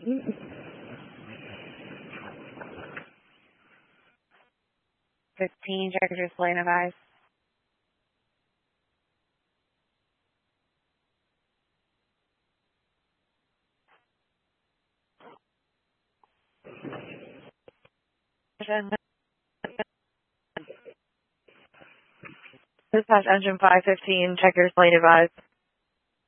15, check your display and advise. Dispatch engine 515, check your display and advise.